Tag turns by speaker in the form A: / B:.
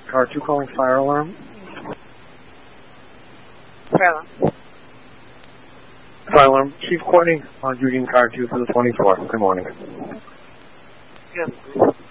A: Car 2 calling fire alarm.
B: Fire alarm.
A: Fire alarm. Chief Courtney on duty in car 2 for the 24th. Good morning.
B: Good.